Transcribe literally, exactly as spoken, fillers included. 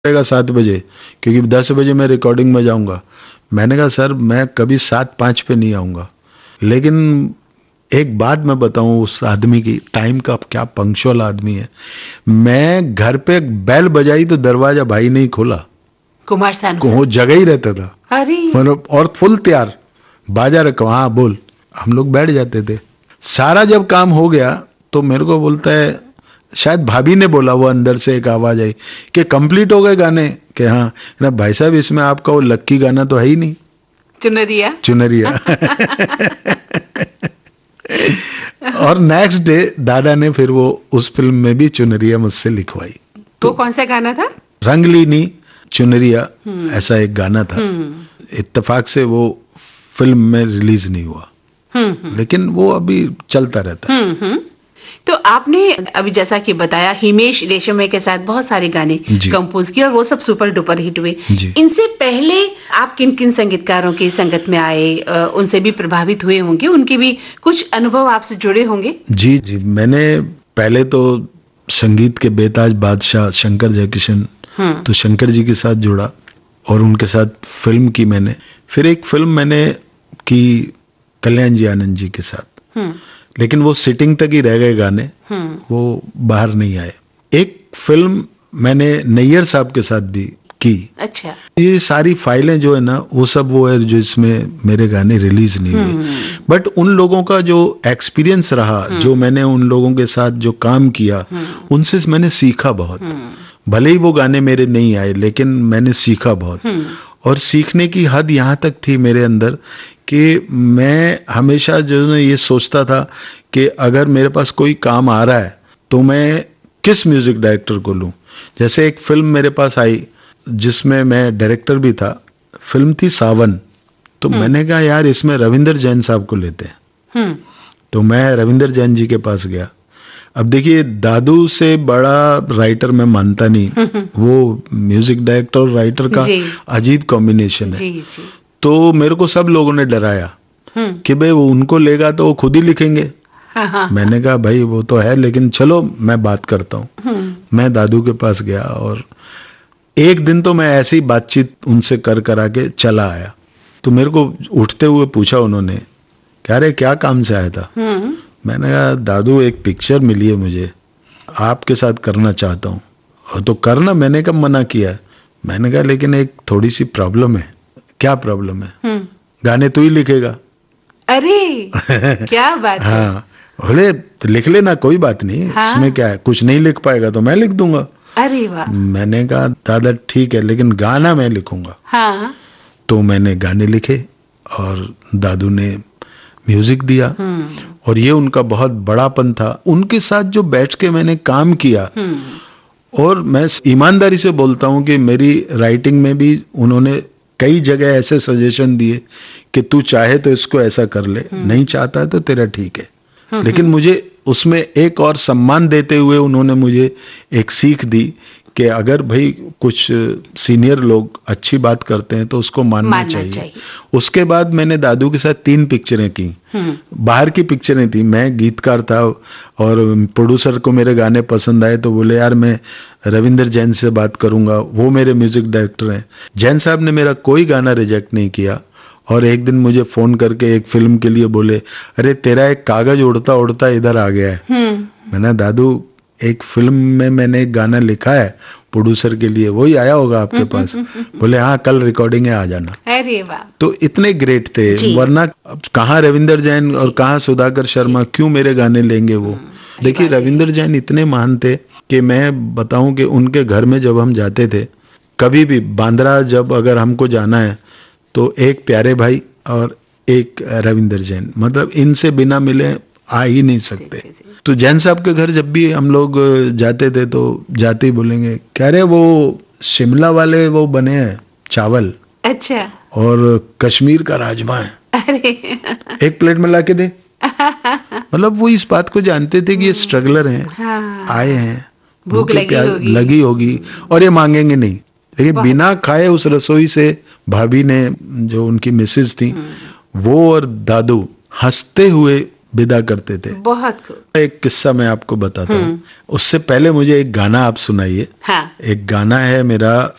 पड़ेगा सात बजे क्योंकि दस बजे मैं रिकॉर्डिंग में जाऊंगा। मैंने कहा सर मैं कभी सात पाँच पे नहीं आऊँगा। लेकिन एक बात मैं बताऊं उस आदमी की, टाइम का क्या पंक्चुअल आदमी है। मैं घर पे बेल बजाई तो दरवाजा भाई नहीं खोला, कुमार सानू को वो जगह ही रहता था। अरे मतलब और फुल तैयार, बाजा रखो, हाँ बोल, हम लोग बैठ जाते थे। सारा जब काम हो गया तो मेरे को बोलता है, शायद भाभी ने बोला, वो अंदर से एक आवाज आई कि कंप्लीट हो गए गाने, कि हाँ ना भाई साहब इसमें आपका वो लक्की गाना तो है ही नहीं, चुनरिया चुनरिया। और नेक्स्ट डे दादा ने फिर वो उस फिल्म में भी चुनरिया मुझसे लिखवाई। तो, तो कौन सा गाना था? रंगलीनी चुनरिया ऐसा एक गाना था। इत्तेफाक से वो फिल्म में रिलीज नहीं हुआ, लेकिन वो अभी चलता रहता है। तो आपने अभी जैसा कि बताया हिमेश रेशमिया के साथ बहुत सारे गाने कंपोज किए और वो सब सुपर डुपर हिट हुए। इनसे पहले आप किन किन संगीतकारों की संगत में आए, उनसे भी प्रभावित हुए होंगे, उनके भी कुछ अनुभव आपसे जुड़े होंगे? जी जी, मैंने पहले तो संगीत के बेताज बादशाह शंकर जयकिशन, तो शंकर जी के साथ जुड़ा और उनके साथ फिल्म की मैंने। फिर एक फिल्म मैंने की कल्याण जी आनंद जी के साथ, लेकिन वो सिटिंग तक ही रह गए गाने, वो बाहर नहीं आए। एक फिल्म मैंने नैयर साहब के साथ भी की। अच्छा। ये सारी फाइलें जो है ना वो सब वो है जो इसमें मेरे गाने रिलीज नहीं हुए। बट उन लोगों का जो एक्सपीरियंस रहा, जो मैंने उन लोगों के साथ जो काम किया, उनसे मैंने सीखा बहुत। भले ही वो गाने मेरे नहीं आए लेकिन मैंने सीखा बहुत। और सीखने की हद यहाँ तक थी मेरे अंदर कि मैं हमेशा जो है ये सोचता था कि अगर मेरे पास कोई काम आ रहा है तो मैं किस म्यूजिक डायरेक्टर को लूं। जैसे एक फिल्म मेरे पास आई जिसमें मैं डायरेक्टर भी था, फिल्म थी सावन। तो मैंने कहा यार इसमें रविंदर जैन साहब को लेते हैं। तो मैं रविंदर जैन जी के पास गया। अब देखिए दादू से बड़ा राइटर मैं मानता नहीं, वो म्यूजिक डायरेक्टर और राइटर का अजीब कॉम्बिनेशन है। जी, जी। तो मेरे को सब लोगों ने डराया कि भाई वो उनको लेगा तो वो खुद ही लिखेंगे। हाँ हाँ। मैंने कहा भाई वो तो है लेकिन चलो मैं बात करता हूँ। मैं दादू के पास गया और एक दिन तो मैं ऐसी बातचीत उनसे कर करा के चला आया। तो मेरे को उठते हुए पूछा उन्होंने, कह रहे क्या काम से आया था? मैंने कहा दादू एक पिक्चर मिली है मुझे, आपके साथ करना चाहता हूँ। और तो करना, मैंने कब मना किया? मैंने कहा लेकिन एक थोड़ी सी प्रॉब्लम है। क्या प्रॉब्लम है? गाने तू ही लिखेगा। अरे क्या बात है। हाँ, बोले तो लिख लेना, कोई बात नहीं। हाँ? इसमें क्या है, कुछ नहीं लिख पाएगा तो मैं लिख दूंगा। अरे वाह। मैंने कहा दादा ठीक है लेकिन गाना मैं लिखूंगा। हाँ। तो मैंने गाने लिखे और दादू ने म्यूजिक दिया। और ये उनका बहुत बड़ापन था। उनके साथ जो बैठ के मैंने काम किया, और मैं ईमानदारी से बोलता हूँ कि मेरी राइटिंग में भी उन्होंने कई जगह ऐसे सजेशन दिए कि तू चाहे तो इसको ऐसा कर ले, नहीं चाहता है तो तेरा ठीक है। लेकिन मुझे उसमें एक और सम्मान देते हुए उन्होंने मुझे एक सीख दी कि अगर भाई कुछ सीनियर लोग अच्छी बात करते हैं तो उसको मानना, मानना चाहिए।, चाहिए। उसके बाद मैंने दादू के साथ तीन पिक्चरें की। बाहर की पिक्चरें थी, मैं गीतकार था और प्रोड्यूसर को मेरे गाने पसंद आए तो बोले यार मैं रविंदर जैन से बात करूंगा, वो मेरे म्यूजिक डायरेक्टर हैं। जैन साहब ने मेरा कोई गाना रिजेक्ट नहीं किया। और एक दिन मुझे फोन करके एक फिल्म के लिए बोले, अरे तेरा एक कागज उड़ता उड़ता इधर आ गया है। मैंने दादू एक फिल्म में मैंने एक गाना लिखा है प्रोड्यूसर के लिए, वही आया होगा आपके पास? बोले हाँ कल रिकॉर्डिंग है, आ जाना। अरे वाह। तो इतने ग्रेट थे, वरना कहाँ रविंदर जैन और कहाँ सुधाकर शर्मा, क्यों मेरे गाने लेंगे वो? देखिए रविंदर जैन इतने महान थे कि मैं बताऊं कि उनके घर में जब हम जाते थे, कभी भी बांद्रा जब अगर हमको जाना है तो एक प्यारे भाई और एक रविंदर जैन, मतलब इनसे बिना मिले आ ही नहीं सकते। तो जैन साहब के घर जब भी हम लोग जाते थे तो जाते ही बोलेंगे, कह रहे वो शिमला वाले वो बने हैं चावल, अच्छा, और कश्मीर का राजमा है, अरे एक प्लेट में ला के दे। मतलब वो इस बात को जानते थे कि ये स्ट्रगलर हैं। हाँ। आए हैं, भूख लगी होगी, लगी होगी और ये मांगेंगे नहीं। लेकिन बिना खाए उस रसोई से भाभी ने, जो उनकी मिसेज थी, वो और दादू हंसते हुए विदा करते थे। बहुत खूब। एक किस्सा मैं आपको बताता हूँ। उससे पहले मुझे एक गाना आप सुनाइए। हाँ। एक गाना है मेरा